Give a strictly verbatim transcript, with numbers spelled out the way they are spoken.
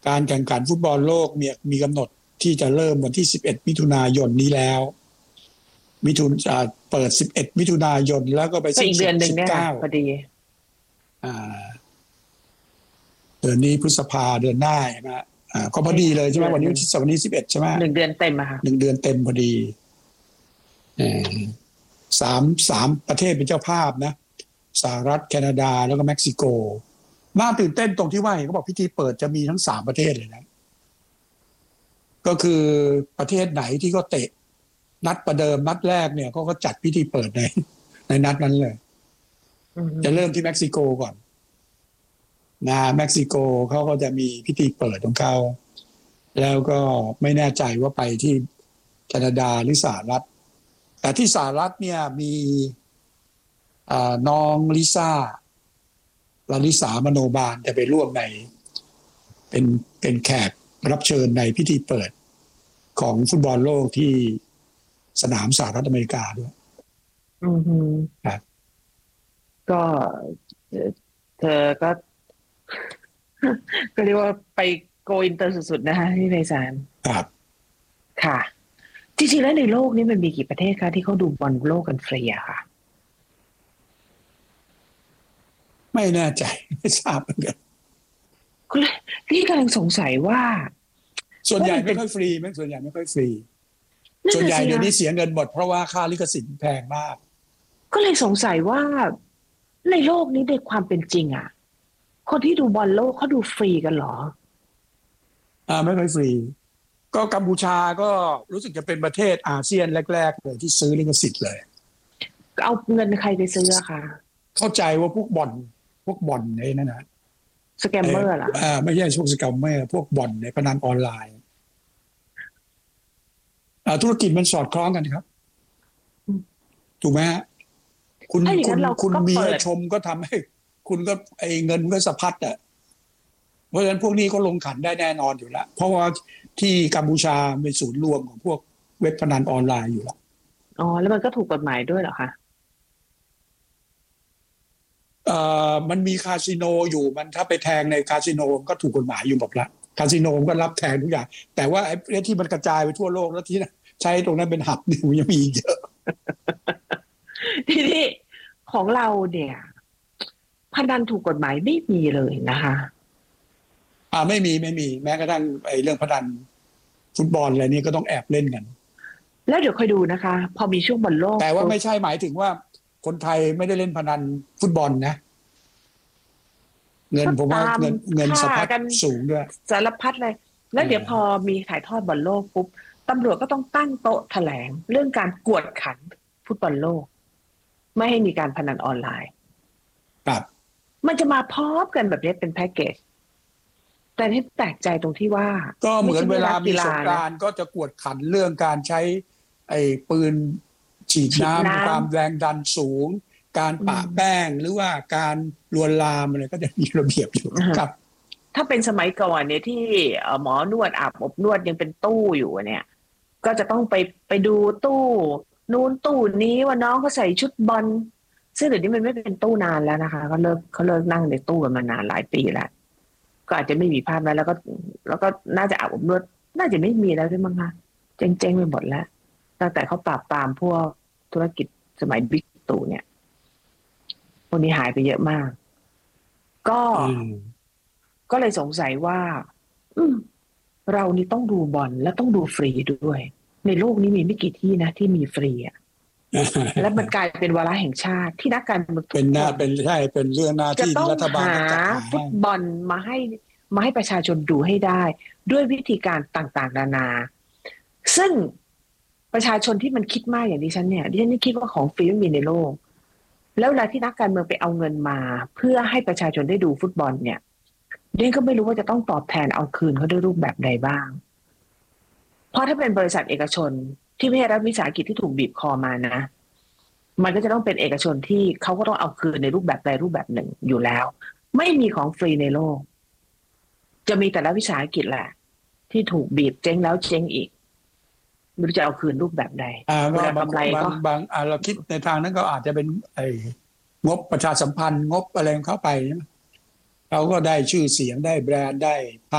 การแข่งขันฟุตบอลโลกมีมีกำหนดที่จะเริ่มวันที่สิบเอ็ดมิถุนายนนี้แล้วมิถุนอ่าเปิดสิบเอ็ดมิถุนายนแล้วก็ไปสิ้นสุดสิบเก้าพอดีอ่าเดือนนี้พฤษภาเดือนหน้าใช่ไหมอ่าก็พอดีเลยใช่ไหมวันนี้วันนี้สิบเอ็ดใช่ไหมหนึ่งเดือนเต็มอะค่ะหนึ่งเดือนเต็มพอดีสามสามประเทศเป็นเจ้าภาพนะสหรัฐแคนาดาแล้วก็เม็กซิโกน่าตื่นเต้นตรงที่ว่าเห็นเขาบอกพิธีเปิดจะมีทั้งสามประเทศเลยนะก็คือประเทศไหนที่ก็เตะนัดประเดิมนัดแรกเนี่ยเขาก็จัดพิธีเปิดในในนัดนั้นเลยจะเริ่มที่เม็กซิโกก่อนนะเม็กซิโกเขาก็จะมีพิธีเปิดของเขาแล้วก็ไม่แน่ใจว่าไปที่แคนาดาหรือสหรัฐแต่ที่สหรัฐเนี่ยมีน้องลิซ่าลาลิสามโนบาลจะไปร่วมในเป็นเป็นแขกรับเชิญในพิธีเปิดของฟุตบอลโลกที่สนามสหรัฐอเมริกาด้วยอือฮึครับก็เธอก็ก็เรียกว่าไปโกอินเตอร์สุดๆนะคะพี่ไพศาลครับค่ะจริงๆแล้วในโลกนี้มันมีกี่ประเทศคะที่เขาดูบอลโลกกันฟรีอะค่ะไม่แน่ใจไม่ทราบเหมือนกันพี่กำลังสงสัยว่าส่วนใหญ่ไม่ค่อยฟรีไหมส่วนใหญ่ไม่ค่อยฟรีส่วนใหญ่เดี๋ยวนี้เสียเงินหมดเพราะว่าค่าลิขสิทธิ์แพงมากก็เลยสงสัยว่าในโลกนี้ในความเป็นจริงอะคนที่ดูบอลโลกเขาดูฟรีกันหรออ่าไม่ค่อยฟรีก็กัมพูชาก็รู้สึกจะเป็นประเทศอาเซียนแรกๆเลยที่ซื้อลิขสิทธิ์เลยเอาเงินใครไปซื้ออะคะเข้าใจว่าพวกบ่อนพวกบ่อนไอ้นั่นนะสแกมเมอร์เหรออ่าไม่ใช่พวกสแกมเมอร์พวกบ่อนในพนันออนไลน์อ่าธุรกิจมันสอดคล้องกันครับถูกไหมฮะคุณคุณคุณมีให้ชมก็ทำให้คุณก็ไอ้เงินก็สะพัดอ่ะเพราะฉะนั้นพวกนี้ก็ลงขันได้แน่นอนอยู่แล้วเพราะว่าที่กัมพูชาเป็นศูนย์รวมของพวกเว็บพนันออนไลน์อยู่แล้วอ๋อแล้วมันก็ถูกกฎหมายด้วยเหรอคะเอ่อมันมีคาสิโนอยู่มันถ้าไปแทงในคาสิโนก็ถูกกฎหมายอยู่หมดละคาสิโนก็รับแทงทุกอย่างแต่ว่าไอ้ที่มันกระจายไปทั่วโลกแล้วที่ใช้ตรงนั้นเป็นหับนี่ยังมีเยอะทีนี้ของเราเนี่ยพนันถูกกฎหมายไม่มีเลยนะคะอ่าไม่มีไม่มีแม้กระทั่งไอ้เรื่องพนันฟุตบอลอะไรนี่ก็ต้องแอบเล่นกันแล้วเดี๋ยวค่อยดูนะคะพอมีช่วงบอลโลกแต่ว่าไม่ใช่หมายถึงว่าคนไทยไม่ได้เล่นพนันฟุตบอลนะเงินผมว่าเงินเงินสะพัดสูงด้วยสารพัดเลยแล้วเดี๋ยวพอมีถ่ายทอดบอลโลกปุ๊บตำรวจก็ต้องตั้งโต๊ะแถลงเรื่องการกวดขันฟุตบอลโลกไม่ให้มีการพนันออนไลน์ครับมันจะมาพร้อมกันแบบนี้เป็นแพ็กเกจแต่ที่แปลกใจตรงที่ว่าก็เหมือนเวลามีสงกรานต์ก็จะกวดขันเรื่องการใช้ไอ้ปืนฉีดน้ำความแรงดันสูงการปะแป้งหรือว่าการลวนลามอะไรก็จะมีระเบียบอยู่ครับถ้าเป็นสมัยก่อนเนี่ยที่หมอนวดอาบอบนวดยังเป็นตู้อยู่เนี่ยก็จะต้องไปไปดูตู้นู้นตู้นี้ว่าน้องเขาใส่ชุดบอลซึ่งเดี๋ยวนี้มันไม่เป็นตู้นานแล้วนะคะเขาเลิกเขาเลิกนั่งในตู้กันมานานหลายปีแล้วก็อาจจะไม่มีภาพนั้นแล้วก็แล้วก็น่าจะอาบอบนวดน่าจะไม่มีแล้วใช่ไหมคะเจ๊งๆไปหมดแล้วตั้งแต่เขาปราบปรามพวกธุรกิจสมัยบิ๊กตู่เนี่ยพวกนี้หายไปเยอะมากก็ก็เลยสงสัยว่าอืมเรานี่ต้องดูบอลและต้องดูฟรีด้วยในโลกนี้มีไม่กี่ที่นะที่มีฟรีอ่ะและมันกลายเป็นวาระแห่งชาติที่นักการเมืองเป็นหน้าเป็นใช่เป็นเรื่องหน้าที่รัฐบาลจะต้องหาฟุตบอลมาให้มาให้ประชาชนดูให้ได้ด้วยวิธีการต่างๆนานาซึ่งประชาชนที่มันคิดมากอย่างดิฉันเนี่ยดิฉันนี่คิดว่าของฟรีไม่มีในโลกแล้วเวลาที่นักการเมืองไปเอาเงินมาเพื่อให้ประชาชนได้ดูฟุตบอลเนี่ยดิฉันก็ไม่รู้ว่าจะต้องตอบแทนเอาคืนเขาด้วยรูปแบบใดบ้างเพราะถ้าเป็นบริษัทเอกชนที่ไม่ใช่รัฐวิสาหกิจที่ถูกบีบคอมานะมันก็จะต้องเป็นเอกชนที่เขาก็ต้องเอาคืนในรูปแบบใดรูปแบบหนึ่งอยู่แล้วไม่มีของฟรีในโลกจะมีแต่ละวิสาหกิจแหละที่ถูกบีบเจ๊งแล้วเจ๊งอีกไม่รู้จะเอาคืนรูปแบบใดเวลากำไรก็บางเราคิดในทางนั้นก็อาจจะเป็นไอ้งบประชาสัมพันธ์งบอะไรเข้าไปเขาก็ได้ชื่อเสียงได้แบรนด์ได้